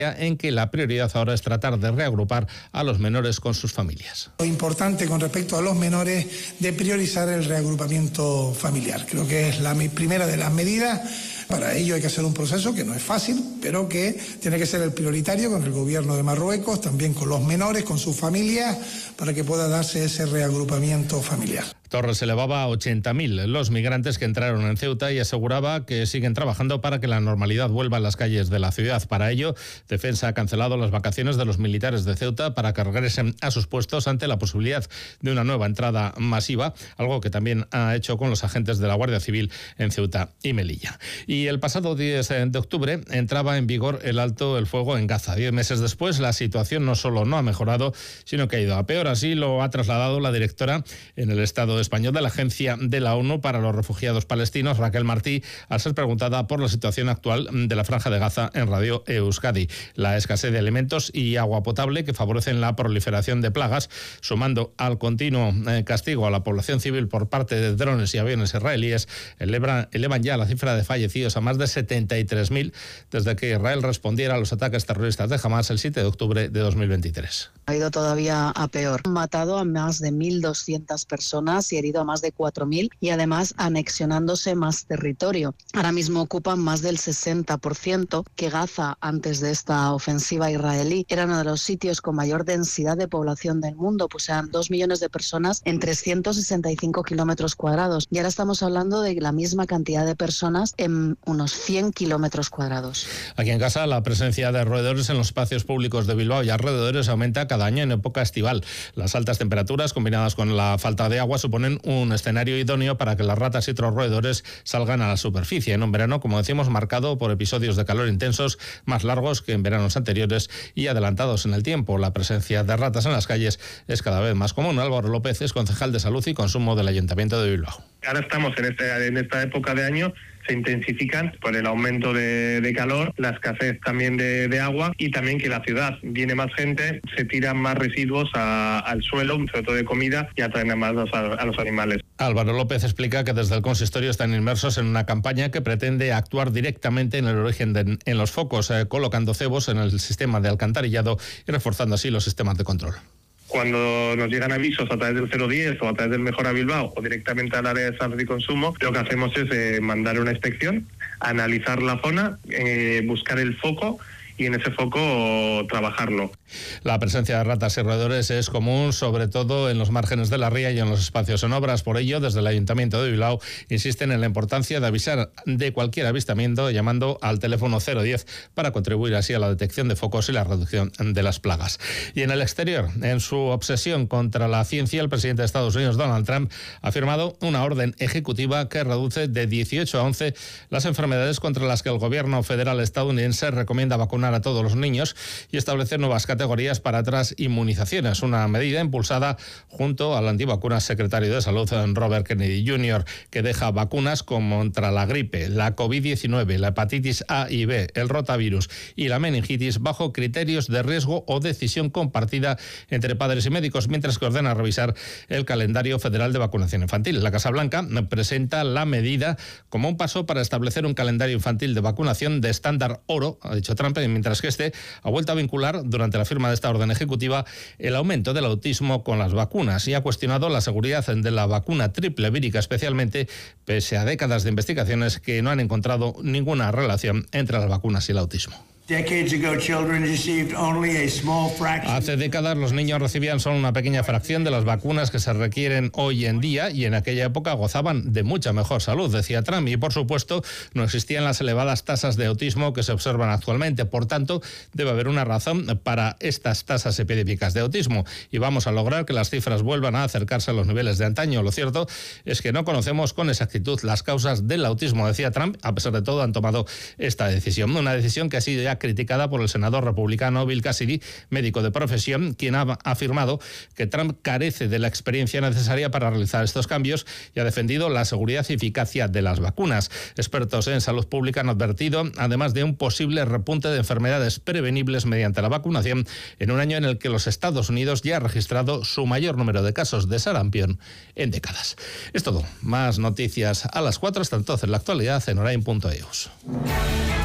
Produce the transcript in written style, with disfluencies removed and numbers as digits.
en que la prioridad ahora es tratar de reagrupar a los menores con sus familias. Lo importante con respecto a los menores de priorizar el reagrupamiento familiar. Creo que es la primera de las medidas. Para ello hay que hacer un proceso que no es fácil, pero que tiene que ser el prioritario con el gobierno de Marruecos, también con los menores, con sus familias, para que pueda darse ese reagrupamiento familiar. Torres elevaba a 80.000 los migrantes que entraron en Ceuta y aseguraba que siguen trabajando para que la normalidad vuelva a las calles de la ciudad. Para ello, Defensa ha cancelado las vacaciones de los militares de Ceuta para que regresen a sus puestos ante la posibilidad de una nueva entrada masiva, algo que también ha hecho con los agentes de la Guardia Civil en Ceuta y Melilla. Y el pasado 10 de octubre entraba en vigor el alto el fuego en Gaza. 10 meses después, la situación no solo no ha mejorado, sino que ha ido a peor. Así lo ha trasladado la directora en el Estado español de la Agencia de la ONU para los Refugiados Palestinos, Raquel Martí, al ser preguntada por la situación actual de la Franja de Gaza en Radio Euskadi. La escasez de alimentos y agua potable que favorecen la proliferación de plagas, sumando al continuo castigo a la población civil por parte de drones y aviones israelíes, elevan ya la cifra de fallecidos a más de 73.000 desde que Israel respondiera a los ataques terroristas de Hamás el 7 de octubre de 2023. Ha ido todavía a peor. Han matado a más de 1.200 personas y herido a más de 4.000 y además anexionándose más territorio. Ahora mismo ocupan más del 60%, que Gaza, antes de esta ofensiva israelí, era uno de los sitios con mayor densidad de población del mundo, pues eran 2 millones de personas en 365 kilómetros cuadrados. Y ahora estamos hablando de la misma cantidad de personas en unos 100 kilómetros cuadrados. Aquí en casa, la presencia de roedores en los espacios públicos de Bilbao y alrededores aumenta cada año en época estival. Las altas temperaturas combinadas con la falta de agua suponen un escenario idóneo para que las ratas y otros roedores salgan a la superficie en un verano, como decimos, marcado por episodios de calor intensos más largos que en veranos anteriores y adelantados en el tiempo. La presencia de ratas en las calles es cada vez más común. Álvaro López es concejal de Salud y Consumo del Ayuntamiento de Bilbao. Ahora estamos en esta época de año, se intensifican por el aumento de calor, la escasez también de agua y también que la ciudad viene más gente, se tiran más residuos al suelo, sobre todo de comida, y atraen más a los animales. Álvaro López explica que desde el consistorio están inmersos en una campaña que pretende actuar directamente en el origen en los focos, colocando cebos en el sistema de alcantarillado y reforzando así los sistemas de control. Cuando nos llegan avisos a través del 010 o a través del Mejora Bilbao o directamente al área de salud y consumo, lo que hacemos es mandar una inspección, analizar la zona, buscar el foco y en ese foco trabajarlo. La presencia de ratas y roedores es común, sobre todo en los márgenes de la ría y en los espacios en obras. Por ello, desde el Ayuntamiento de Bilbao insisten en la importancia de avisar de cualquier avistamiento llamando al teléfono 010 para contribuir así a la detección de focos y la reducción de las plagas. Y en el exterior, en su obsesión contra la ciencia, el presidente de Estados Unidos, Donald Trump, ha firmado una orden ejecutiva que reduce de 18 a 11 las enfermedades contra las que el gobierno federal estadounidense recomienda vacunar a todos los niños y establecer nuevas categorías para otras inmunizaciones, una medida impulsada junto al antivacunas secretario de Salud, Robert Kennedy Jr., que deja vacunas contra la gripe, la COVID-19, la hepatitis A y B, el rotavirus y la meningitis bajo criterios de riesgo o decisión compartida entre padres y médicos, mientras que ordena revisar el calendario federal de vacunación infantil. La Casa Blanca presenta la medida como un paso para establecer un calendario infantil de vacunación de estándar oro, ha dicho Trump, mientras que este ha vuelto a vincular durante la firma de esta orden ejecutiva el aumento del autismo con las vacunas y ha cuestionado la seguridad de la vacuna triple vírica, especialmente pese a décadas de investigaciones que no han encontrado ninguna relación entre las vacunas y el autismo. Hace décadas los niños recibían solo una pequeña fracción de las vacunas que se requieren hoy en día y en aquella época gozaban de mucha mejor salud, decía Trump, y por supuesto no existían las elevadas tasas de autismo que se observan actualmente. Por tanto, debe haber una razón para estas tasas epidémicas de autismo y vamos a lograr que las cifras vuelvan a acercarse a los niveles de antaño. Lo cierto es que no conocemos con exactitud las causas del autismo, decía Trump. A pesar de todo han tomado esta decisión, una decisión que ha sido ya criticada por el senador republicano Bill Cassidy, médico de profesión, quien ha afirmado que Trump carece de la experiencia necesaria para realizar estos cambios y ha defendido la seguridad y eficacia de las vacunas. Expertos en salud pública han advertido, además de un posible repunte de enfermedades prevenibles mediante la vacunación, en un año en el que los Estados Unidos ya ha registrado su mayor número de casos de sarampión en décadas. Es todo. Más noticias a las 4. Hasta entonces, la actualidad en orain.eus.